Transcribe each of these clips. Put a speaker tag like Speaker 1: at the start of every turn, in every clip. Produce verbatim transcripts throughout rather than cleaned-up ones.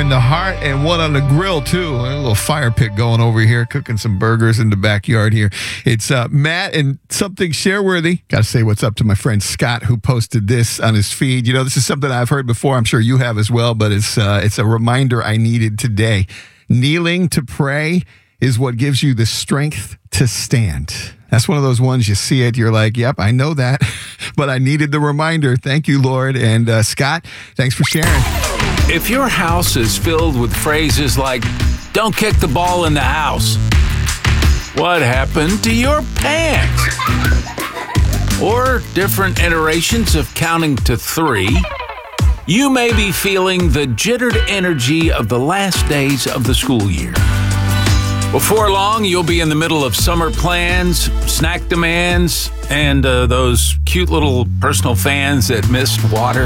Speaker 1: in the heart and one on the grill, too. A little fire pit going over here, cooking some burgers in the backyard here. It's uh, Matt and something share-worthy. Got to say what's up to my friend Scott, who posted this on his feed. You know, this is something I've heard before. I'm sure you have as well, but it's uh, it's a reminder I needed today. Kneeling to pray is what gives you the strength to stand. That's one of those ones you see it, you're like, yep, I know that, but I needed the reminder. Thank you, Lord. And uh, Scott, thanks for sharing.
Speaker 2: If your house is filled with phrases like, don't kick the ball in the house, what happened to your pants? Or different iterations of counting to three, you may be feeling the jittered energy of the last days of the school year. Before long, you'll be in the middle of summer plans, snack demands, and uh, those cute little personal fans that missed water.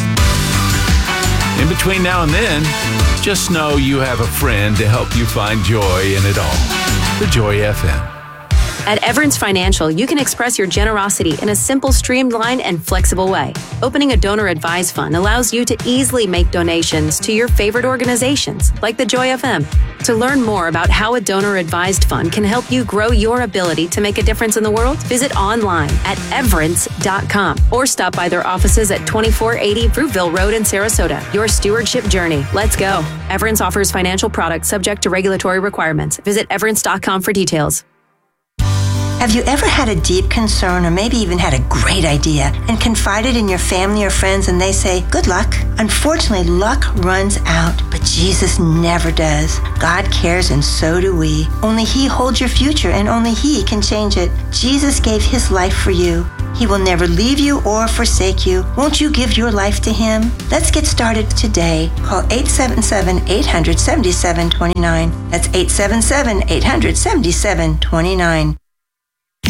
Speaker 2: In between now and then, just know you have a friend to help you find joy in it all. The Joy F M.
Speaker 3: At Everence Financial, you can express your generosity in a simple, streamlined, and flexible way. Opening a donor-advised fund allows you to easily make donations to your favorite organizations, like the Joy F M. To learn more about how a donor-advised fund can help you grow your ability to make a difference in the world, visit online at everence dot com or stop by their offices at twenty-four eighty Fruitville Road in Sarasota. Your stewardship journey. Let's go. Everence offers financial products subject to regulatory requirements. Visit everence dot com for details.
Speaker 4: Have you ever had a deep concern or maybe even had a great idea and confided in your family or friends and they say, good luck? Unfortunately, luck runs out, but Jesus never does. God cares and so do we. Only He holds your future and only He can change it. Jesus gave His life for you. He will never leave you or forsake you. Won't you give your life to Him? Let's get started today. Call eight seven seven, eight hundred, seventy-seven twenty-nine. That's eight seven seven, eight hundred, seventy-seven twenty-nine.